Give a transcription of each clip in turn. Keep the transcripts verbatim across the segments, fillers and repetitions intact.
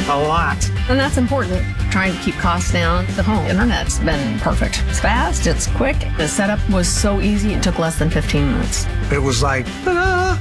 a lot. And that's important. Trying to keep costs down. The home internet's been perfect. It's fast, it's quick. The setup was so easy, it took less than fifteen minutes. It was like, ta-da!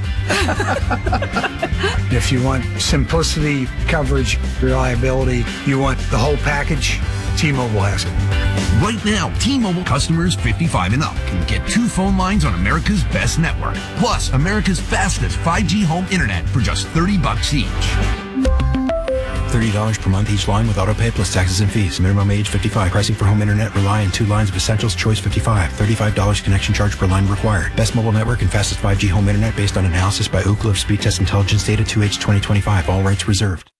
If you want simplicity, coverage, reliability, you want the whole package, T-Mobile has it. Right now, T-Mobile customers fifty-five and up can get two phone lines on America's best network, plus America's fastest five G home internet for just thirty bucks each. thirty dollars per month each line with autopay plus taxes and fees. Minimum age fifty-five. Pricing for home internet rely on two lines of Essentials Choice fifty-five. thirty-five dollars connection charge per line required. Best mobile network and fastest five G home internet based on analysis by Ookla of Speed Test Intelligence data two H twenty twenty-five. All rights reserved.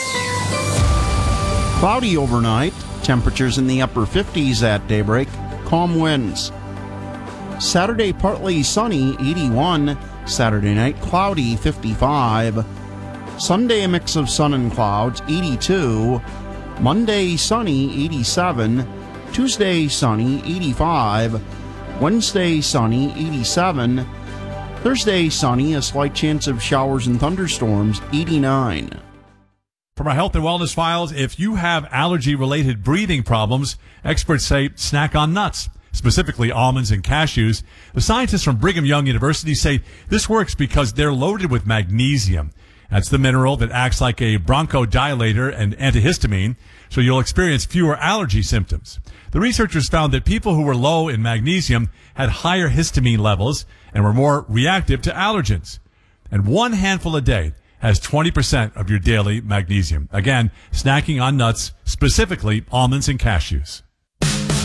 Cloudy overnight. Temperatures in the upper fifties at daybreak. Calm winds. Saturday partly sunny, eighty-one. Saturday night cloudy, fifty-five. Sunday a mix of sun and clouds, eighty-two. Monday sunny, eighty-seven. Tuesday sunny, eighty-five. Wednesday sunny, eighty-seven. Thursday sunny, a slight chance of showers and thunderstorms, eighty-nine. From our health and wellness files, if you have allergy-related breathing problems, experts say snack on nuts, specifically almonds and cashews. The scientists from Brigham Young University say this works because they're loaded with magnesium. That's the mineral that acts like a bronchodilator and antihistamine, so you'll experience fewer allergy symptoms. The researchers found that people who were low in magnesium had higher histamine levels and were more reactive to allergens. And one handful a day has twenty percent of your daily magnesium. Again, snacking on nuts, specifically almonds and cashews.